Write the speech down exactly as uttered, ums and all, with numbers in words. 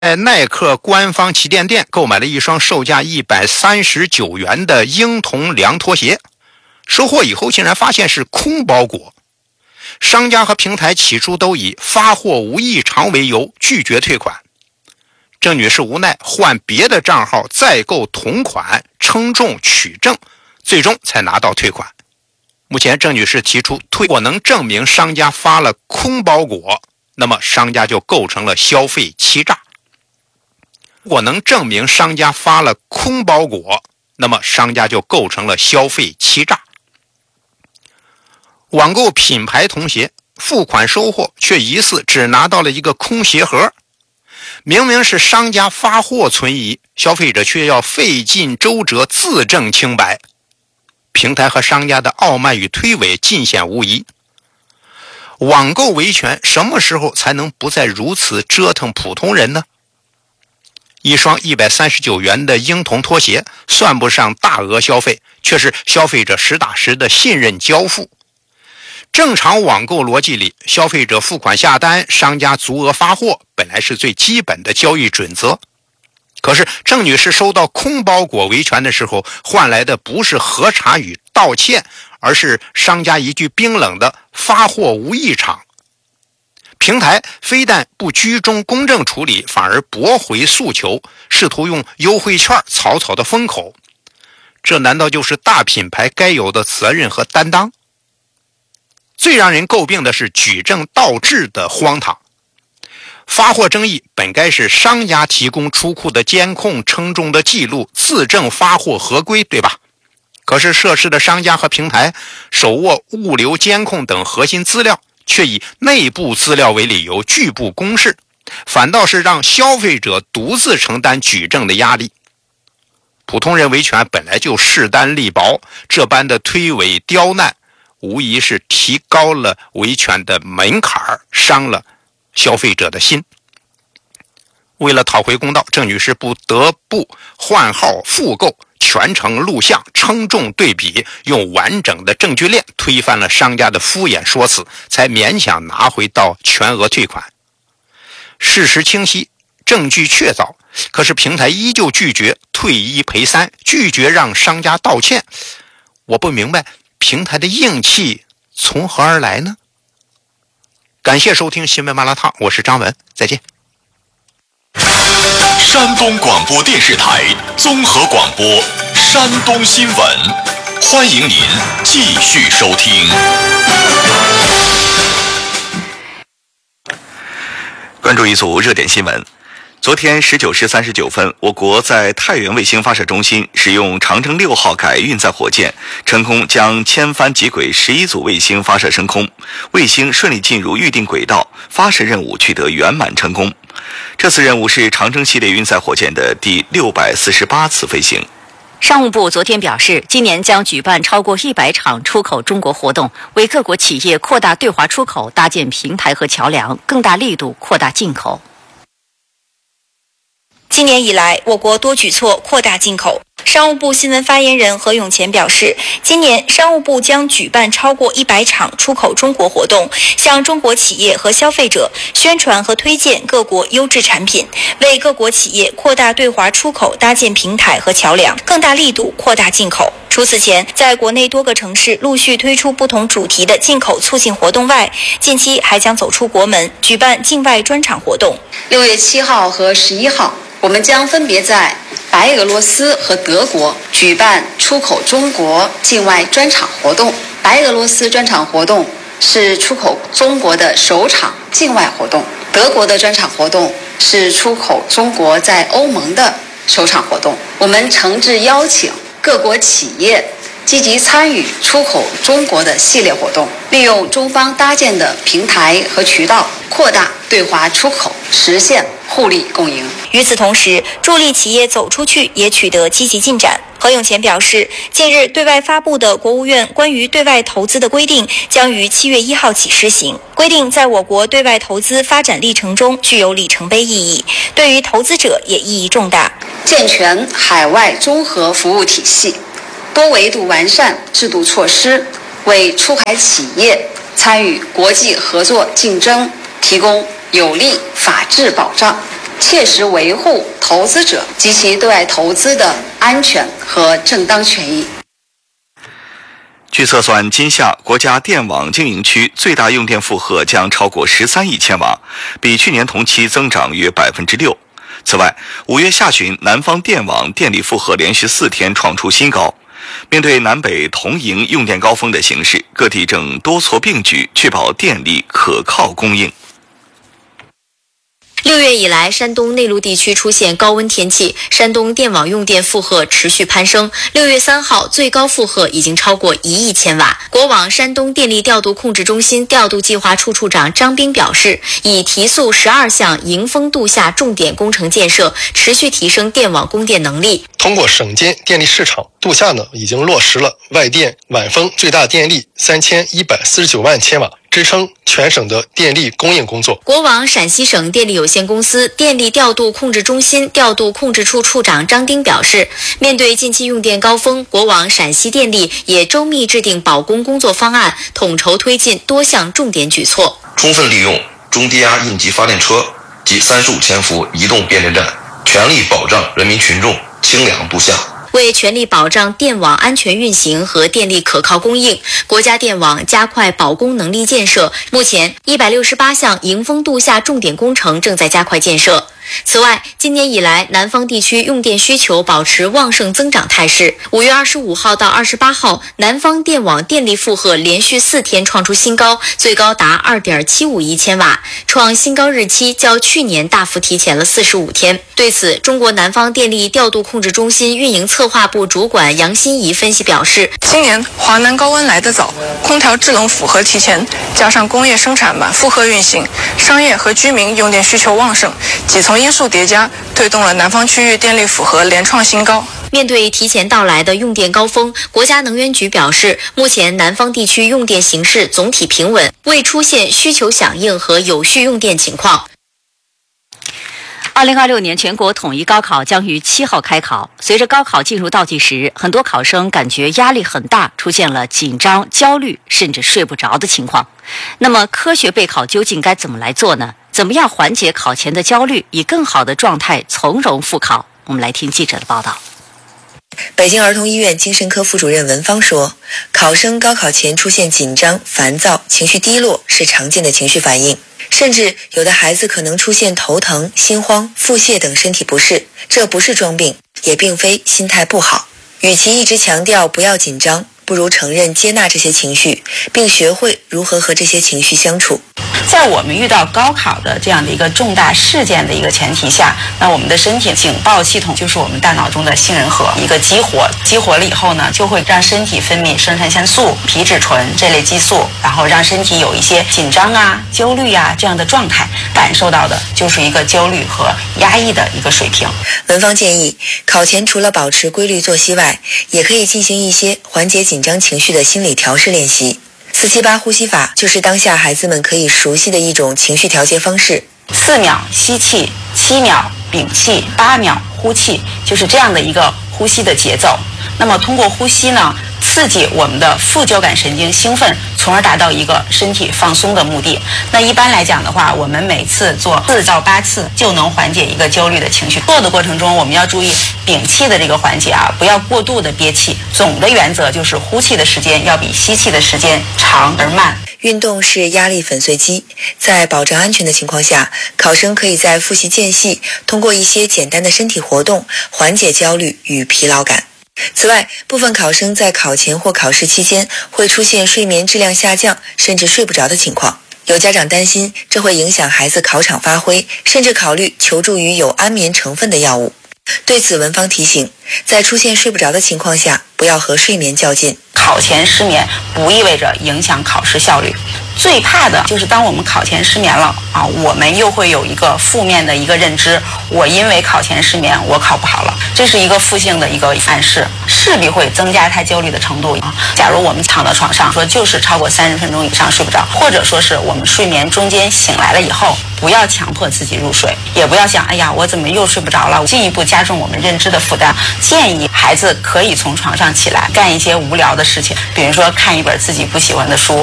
在耐克官方旗舰店购买了一双售价一百三十九元的婴童凉拖鞋，收货以后竟然发现是空包裹。商家和平台起初都以发货无异常为由拒绝退款，郑女士无奈换别的账号再购同款，称重取证，最终才拿到退款。目前郑女士提出退，如果能证明商家发了空包裹，那么商家就构成了消费欺诈。如果能证明商家发了空包裹，那么商家就构成了消费欺诈。网购品牌童鞋，付款收货却疑似只拿到了一个空鞋盒，明明是商家发货存疑，消费者却要费尽周折自证清白。平台和商家的傲慢与推诿尽显无疑。网购维权什么时候才能不再如此折腾普通人呢？一双一百三十九元的婴童拖鞋算不上大额消费，却是消费者实打实的信任交付。正常网购逻辑里，消费者付款下单，商家足额发货，本来是最基本的交易准则。可是郑女士收到空包裹维权的时候，换来的不是核查与道歉，而是商家一句冰冷的发货无异常。平台非但不居中公正处理，反而驳回诉求，试图用优惠券草草的封口。这难道就是大品牌该有的责任和担当？最让人诟病的是举证倒置的荒唐。发货争议本该是商家提供出库的监控、称重的记录，自证发货合规，对吧？可是涉事的商家和平台手握物流监控等核心资料，却以内部资料为理由拒不公示，反倒是让消费者独自承担举证的压力。普通人维权本来就势单力薄，这般的推诿刁难无疑是提高了维权的门槛，伤了消费者的心。为了讨回公道，郑女士不得不换号复购，全程录像称重对比，用完整的证据链推翻了商家的敷衍说辞，才勉强拿回到全额退款。事实清晰，证据确凿，可是平台依旧拒绝退一赔三，拒绝让商家道歉。我不明白平台的硬气从何而来呢？感谢收听新闻麻辣烫，我是张文，再见。 山东广播电视台综合广播山东新闻，欢迎您继续收听。关注一组热点新闻。昨天十九时三十九分，我国在太原卫星发射中心使用长征六号改运载火箭，成功将千帆接轨十一组卫星发射升空，卫星顺利进入预定轨道，发射任务取得圆满成功。这次任务是长征系列运载火箭的第六百四十八次飞行。 商务部昨天表示，今年将举办超过一百场出口中国活动，为各国企业扩大对华出口搭建平台和桥梁，更大力度扩大进口。 今年以来，我国多举措扩大进口。商务部新闻发言人何永乾表示，今年商务部将举办超过一百场出口中国活动，向中国企业和消费者宣传和推荐各国优质产品，为各国企业扩大对华出口搭建平台和桥梁，更大力度扩大进口。除此前，在国内多个城市陆续推出不同主题的进口促进活动外，近期还将走出国门，举办境外专场活动。 六月七号和十一号，我们将分别在白俄罗斯和德国举办出口中国境外专场活动。白俄罗斯专场活动是出口中国的首场境外活动，德国的专场活动是出口中国在欧盟的首场活动。我们诚挚邀请各国企业积极参与出口中国的系列活动，利用中方搭建的平台和渠道，扩大对华出口，实现互利共赢。 与此同时，助力企业走出去也取得积极进展。何永乾表示，近日对外发布的国务院关于对外投资的规定将于七月一号起施行。规定在我国对外投资发展历程中具有里程碑意义，对于投资者也意义重大。 健全海外综合服务体系，多维度完善制度措施，为出海企业参与国际合作竞争提供有力法治保障。 切实维护投资者及其对外投资的安全和正当权益。 据测算，今夏国家电网经营区最大用电负荷将超过十三亿千瓦，比去年同期增长约百分之六。此外，五月下旬，南方电网电力负荷连续四天创出新高。面对南北同迎用电高峰的形势，各地正多措并举，确保电力可靠供应。 六月以来，山东内陆地区出现高温天气，山东电网用电负荷持续攀升。六月三号，最高负荷已经超过一亿千瓦。国网山东电力调度控制中心调度计划处处长张斌表示，已提速十二项迎峰度夏重点工程建设，持续提升电网供电能力。 通过省间电力市场，度夏呢已经落实了外电晚风最大电力三千一百四十九万千瓦，支撑全省的电力供应工作。 国网陕西省电力有限公司电力调度控制中心调度控制处处长张丁表示，面对近期用电高峰，国网陕西电力也周密制定保供工作方案，统筹推进多项重点举措， 充分利用中低压应急发电车及三十五千伏移动变电站，全力保障人民群众清凉度夏。 为全力保障电网安全运行和电力可靠供应，国家电网加快保供能力建设。目前，一百六十八项迎峰度夏重点工程正在加快建设。此外，今年以来，南方地区用电需求保持旺盛增长态势。五月二十五号到二十八号，南方电网电力负荷连续四天创出新高，最高达二点七五亿千瓦，创新高日期较去年大幅提前了四十五天。对此，中国南方电力调度控制中心运营策划部主管杨欣怡分析表示， 今年华南高温来得早，空调制冷符合提前，加上工业生产满负荷运行，商业和居民用电需求旺盛，几层因素叠加，推动了南方区域电力负荷连创新高。 面对提前到来的用电高峰，国家能源局表示，目前南方地区用电形势总体平稳，未出现需求响应和有序用电情况。 二零二六年全国统一高考将于七号开考。随着高考进入倒计时，很多考生感觉压力很大，出现了紧张、焦虑，甚至睡不着的情况。那么，科学备考究竟该怎么来做呢？怎么样缓解考前的焦虑，以更好的状态从容复考？我们来听记者的报道。 北京儿童医院精神科副主任文芳说，考生高考前出现紧张、烦躁、情绪低落是常见的情绪反应，甚至有的孩子可能出现头疼、心慌、腹泻等身体不适，这不是装病，也并非心态不好。与其一直强调不要紧张，不如承认接纳这些情绪，并学会如何和这些情绪相处。 在我们遇到高考的这样的一个重大事件的一个前提下，那我们的身体警报系统就是我们大脑中的杏仁核一个激活，激活了以后呢，就会让身体分泌肾上腺素、皮质醇这类激素，然后让身体有一些紧张啊、焦虑啊这样的状态，感受到的就是一个焦虑和压抑的一个水平。 文芳建议，考前除了保持规律作息外，也可以进行一些缓解紧张情绪的心理调试练习。四七八呼吸法就是当下孩子们可以熟悉的一种情绪调节方式。 四秒吸气，七秒屏气，八秒呼气，就是这样的一个呼吸的节奏。那么通过呼吸呢，刺激我们的副交感神经兴奋，从而达到一个身体放松的目的。那一般来讲的话，我们每次做四到八次就能缓解一个焦虑的情绪。做的过程中，我们要注意屏气的这个环节啊，不要过度的憋气。总的原则就是呼气的时间要比吸气的时间长而慢。 运动是压力粉碎机，在保证安全的情况下，考生可以在复习间隙通过一些简单的身体活动缓解焦虑与疲劳感。此外，部分考生在考前或考试期间会出现睡眠质量下降，甚至睡不着的情况。有家长担心这会影响孩子考场发挥，甚至考虑求助于有安眠成分的药物。对此，文芳提醒，在出现睡不着的情况下，不要和睡眠较劲。 考前失眠不意味着影响考试效率，最怕的就是当我们考前失眠了啊，我们又会有一个负面的一个认知，我因为考前失眠我考不好了，这是一个负性的一个暗示，势必会增加他焦虑的程度啊。假如我们躺到床上说就是超过三十分钟以上睡不着，或者说是我们睡眠中间醒来了以后，不要强迫自己入睡，也不要想哎呀我怎么又睡不着了，进一步加重我们认知的负担。建议孩子可以从床上起来干一些无聊的事情，比如说看一本自己不喜欢的书，